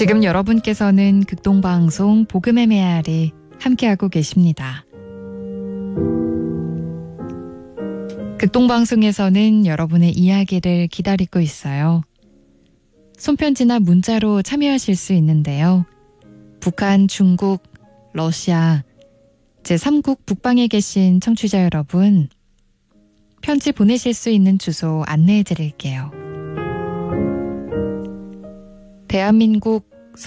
지금 여러분께서는 극동방송 복음의 메아리 함께하고 계십니다. 극동방송에서는 여러분의 이야기를 기다리고 있어요. 손편지나 문자로 참여하실 수 있는데요. 북한, 중국, 러시아, 제3국 북방에 계신 청취자 여러분, 편지 보내실 수 있는 주소 안내해 드릴게요. 대한민국